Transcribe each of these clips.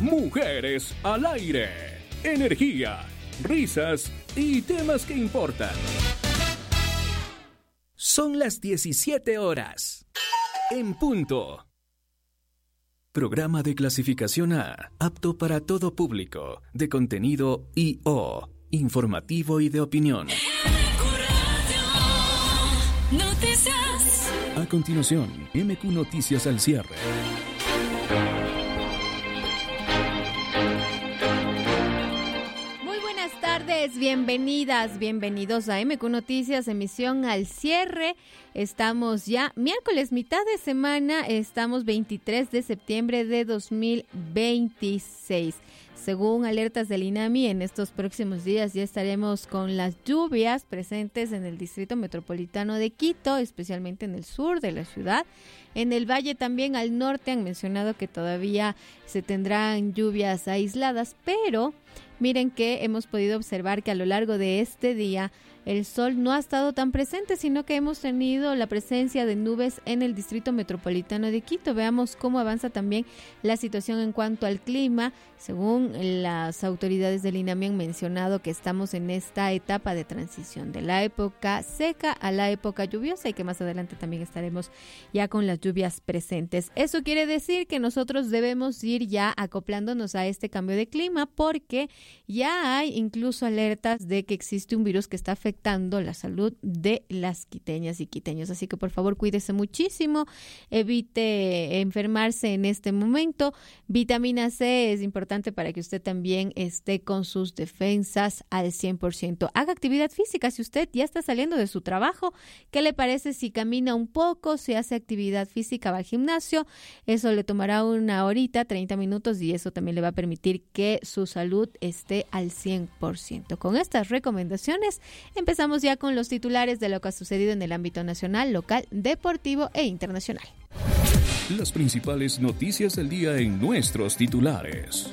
Mujeres al aire. Energía, risas y temas que importan. Son las 17 horas. En punto. Programa de clasificación A, apto para todo público, de contenido I.O., informativo y de opinión. Noticias. A continuación, MQ Noticias al cierre. Muy buenas tardes, bienvenidas, bienvenidos a MQ Noticias, emisión al cierre. Estamos ya miércoles, mitad de semana, estamos 23 de septiembre de 2026. Según alertas del INAMI, en estos próximos días ya estaremos con las lluvias presentes en el Distrito Metropolitano de Quito, especialmente en el sur de la ciudad. En el valle también al norte han mencionado que todavía se tendrán lluvias aisladas, pero miren que hemos podido observar que a lo largo de este día el sol no ha estado tan presente, sino que hemos tenido la presencia de nubes en el Distrito Metropolitano de Quito. Veamos cómo avanza también la situación en cuanto al clima. Según las autoridades del INAMI han mencionado que estamos en esta etapa de transición de la época seca a la época lluviosa y que más adelante también estaremos ya con las lluvias presentes. Eso quiere decir que nosotros debemos ir ya acoplándonos a este cambio de clima, porque ya hay incluso alertas de que existe un virus que está afectando la salud de las quiteñas y quiteños. Así que por favor cuídese muchísimo, evite enfermarse en este momento. Vitamina C es importante para que usted también esté con sus defensas al 100%. Haga actividad física. Si usted ya está saliendo de su trabajo, ¿qué le parece si camina un poco, si hace actividad física, va al gimnasio? Eso le tomará una horita, 30 minutos, y eso también le va a permitir que su salud esté al 100%. Con estas recomendaciones empezamos ya con los titulares de lo que ha sucedido en el ámbito nacional, local, deportivo e internacional. Las principales noticias del día en nuestros titulares.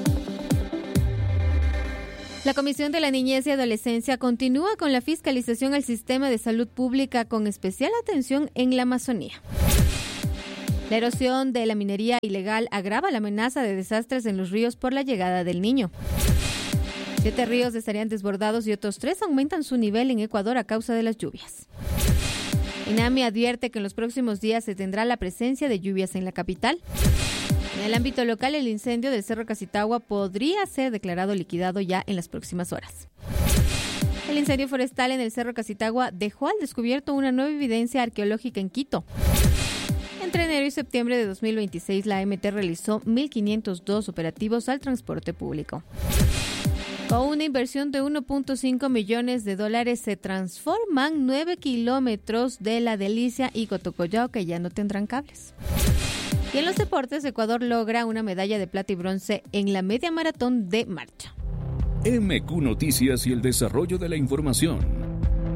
La Comisión de la Niñez y Adolescencia continúa con la fiscalización al sistema de salud pública con especial atención en la Amazonía. La erosión de la minería ilegal agrava la amenaza de desastres en los ríos por la llegada del Niño. 7 ríos estarían desbordados y otros 3 aumentan su nivel en Ecuador a causa de las lluvias. INAMI advierte que en los próximos días se tendrá la presencia de lluvias en la capital. En el ámbito local, el incendio del Cerro Casitagua podría ser declarado liquidado ya en las próximas horas. El incendio forestal en el Cerro Casitagua dejó al descubierto una nueva evidencia arqueológica en Quito. Entre enero y septiembre de 2026, la AMT realizó 1.502 operativos al transporte público. Con una inversión de $1.5 millones se transforman 9 kilómetros de La Delicia y Cotocollao, que ya no tendrán cables. Y en los deportes, Ecuador logra una medalla de plata y bronce en la media maratón de marcha. MQ Noticias y el desarrollo de la información.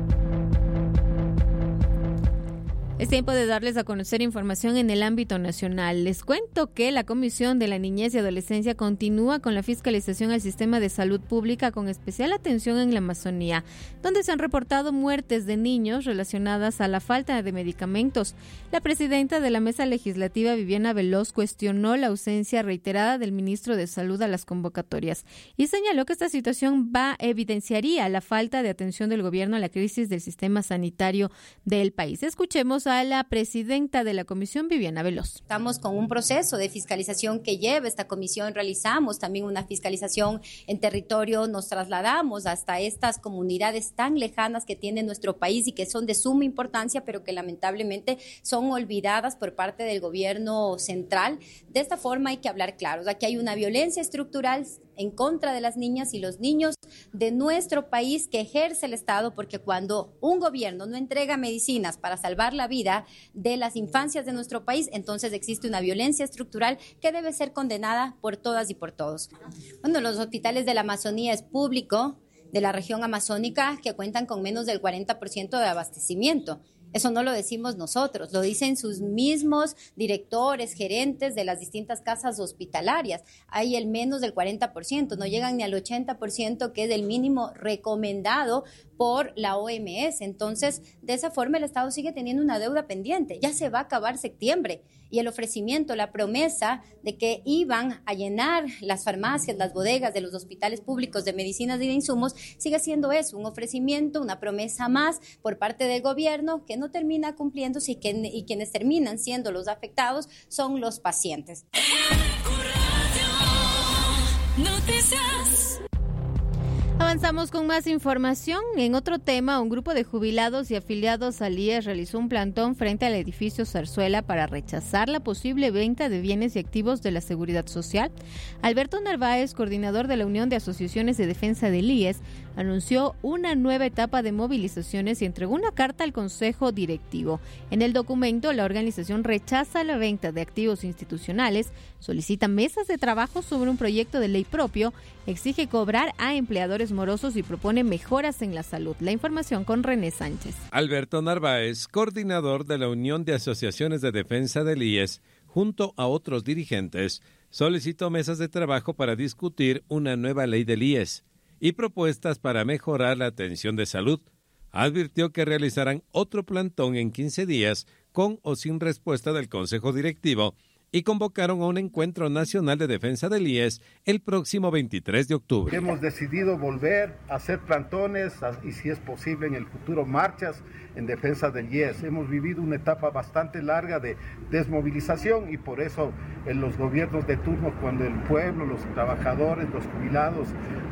Es tiempo de darles a conocer información en el ámbito nacional. Les cuento que la Comisión de la Niñez y Adolescencia continúa con la fiscalización al sistema de salud pública con especial atención en la Amazonía, donde se han reportado muertes de niños relacionadas a la falta de medicamentos. La presidenta de la Mesa Legislativa, Viviana Veloz, cuestionó la ausencia reiterada del ministro de Salud a las convocatorias y señaló que esta situación evidenciaría la falta de atención del gobierno a la crisis del sistema sanitario del país. Escuchemos a la presidenta de la comisión, Viviana Veloz. Estamos con un proceso de fiscalización que lleva esta comisión, realizamos también una fiscalización en territorio, nos trasladamos hasta estas comunidades tan lejanas que tiene nuestro país y que son de suma importancia, pero que lamentablemente son olvidadas por parte del gobierno central. De esta forma hay que hablar claro, o sea, que hay una violencia estructural en contra de las niñas y los niños de nuestro país que ejerce el Estado, porque cuando un gobierno no entrega medicinas para salvar la vida de las infancias de nuestro país, entonces existe una violencia estructural que debe ser condenada por todas y por todos. Bueno, los hospitales de la Amazonía es público, de la región amazónica, que cuentan con menos del 40% de abastecimiento. Eso no lo decimos nosotros, lo dicen sus mismos directores, gerentes de las distintas casas hospitalarias. Hay el menos del 40%, no llegan ni al 80%, que es el mínimo recomendado por la OMS. Entonces, de esa forma el Estado sigue teniendo una deuda pendiente. Ya se va a acabar septiembre y el ofrecimiento, la promesa de que iban a llenar las farmacias, las bodegas de los hospitales públicos de medicinas y de insumos, sigue siendo eso, un ofrecimiento, una promesa más por parte del gobierno que no termina cumpliéndose y quienes terminan siendo los afectados son los pacientes. Avanzamos con más información. En otro tema, un grupo de jubilados y afiliados al IES realizó un plantón frente al edificio Zarzuela para rechazar la posible venta de bienes y activos de la Seguridad Social. Alberto Narváez, coordinador de la Unión de Asociaciones de Defensa del IES, anunció una nueva etapa de movilizaciones y entregó una carta al Consejo Directivo. En el documento, la organización rechaza la venta de activos institucionales, solicita mesas de trabajo sobre un proyecto de ley propio, exige cobrar a empleadores morosos y propone mejoras en la salud. La información con René Sánchez. Alberto Narváez, coordinador de la Unión de Asociaciones de Defensa del IES, junto a otros dirigentes, solicitó mesas de trabajo para discutir una nueva ley del IES y propuestas para mejorar la atención de salud. Advirtió que realizarán otro plantón en 15 días con o sin respuesta del Consejo Directivo y convocaron a un encuentro nacional de defensa del IES el próximo 23 de octubre. Hemos decidido volver a hacer plantones y, si es posible, en el futuro marchas en defensa del IES. Hemos vivido una etapa bastante larga de desmovilización y por eso en los gobiernos de turno, cuando el pueblo, los trabajadores, los jubilados,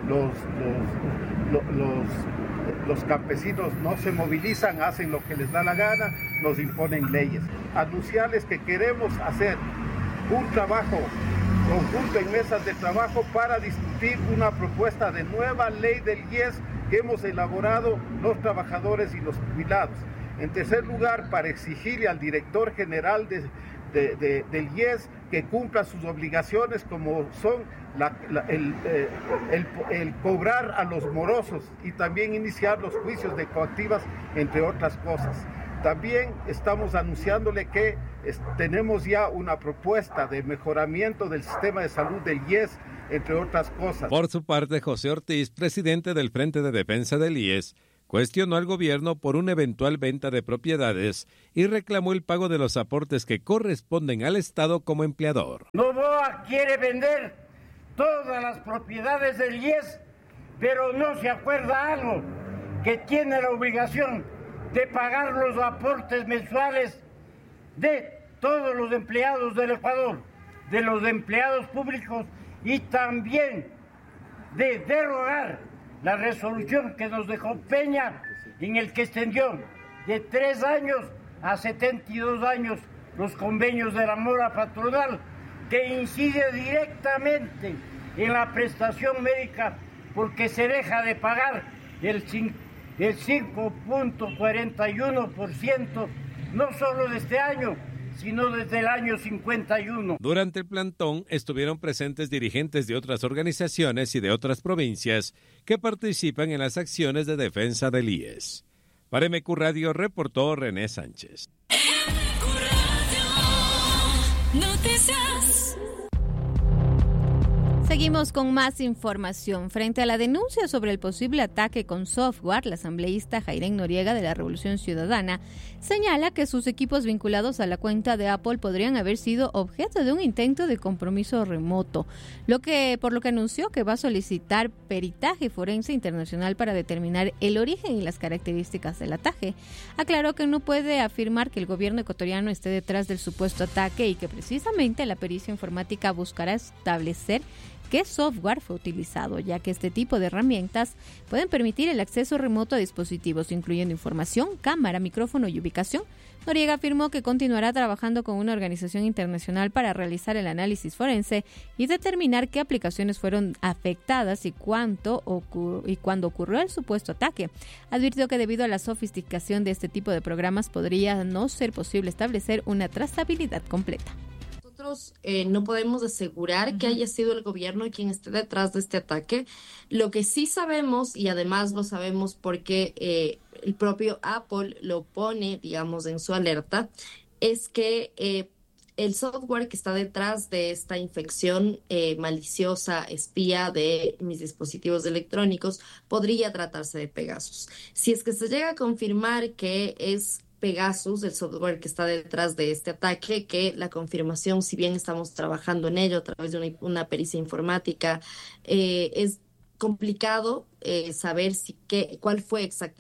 los campesinos no se movilizan, hacen lo que les da la gana, nos imponen leyes. Anunciarles que queremos hacer un trabajo conjunto en mesas de trabajo para discutir una propuesta de nueva ley del IES que hemos elaborado los trabajadores y los jubilados. En tercer lugar, para exigirle al director general del IES que cumpla sus obligaciones, como son el cobrar a los morosos y también iniciar los juicios de coactivas, entre otras cosas. También estamos anunciándole que tenemos ya una propuesta de mejoramiento del sistema de salud del IES, entre otras cosas. Por su parte, José Ortiz, presidente del Frente de Defensa del IES, cuestionó al gobierno por una eventual venta de propiedades y reclamó el pago de los aportes que corresponden al Estado como empleador. Novoa quiere vender todas las propiedades del IES, pero no se acuerda algo, que tiene la obligación de pagar los aportes mensuales de todos los empleados del Ecuador, de los empleados públicos, y también de derogar la resolución que nos dejó Peña, en el que extendió de 3 años a 72 años los convenios de la mora patronal, que incide directamente en la prestación médica, porque se deja de pagar el 5.41%, no solo de este año, sino desde el año 51. Durante el plantón estuvieron presentes dirigentes de otras organizaciones y de otras provincias que participan en las acciones de defensa del IES. Para MQ Radio reportó René Sánchez. Seguimos con más información. Frente a la denuncia sobre el posible ataque con software, la asambleísta Jairén Noriega de la Revolución Ciudadana señala que sus equipos vinculados a la cuenta de Apple podrían haber sido objeto de un intento de compromiso remoto, por lo que anunció que va a solicitar peritaje forense internacional para determinar el origen y las características del ataque. Aclaró que no puede afirmar que el gobierno ecuatoriano esté detrás del supuesto ataque y que precisamente la pericia informática buscará establecer qué software fue utilizado, ya que este tipo de herramientas pueden permitir el acceso remoto a dispositivos, incluyendo información, cámara, micrófono y ubicación. Noriega afirmó que continuará trabajando con una organización internacional para realizar el análisis forense y determinar qué aplicaciones fueron afectadas y cuándo ocurrió el supuesto ataque. Advirtió que debido a la sofisticación de este tipo de programas podría no ser posible establecer una trazabilidad completa. Nosotros no podemos asegurar que haya sido el gobierno quien esté detrás de este ataque. Lo que sí sabemos, y además lo sabemos porque el propio Apple lo pone, digamos, en su alerta, es que el software que está detrás de esta infección maliciosa, espía de mis dispositivos electrónicos, podría tratarse de Pegasus. Si es que se llega a confirmar que es Pegasus, el software que está detrás de este ataque, que la confirmación, si bien estamos trabajando en ello a través de una pericia informática, es complicado saber cuál fue exactamente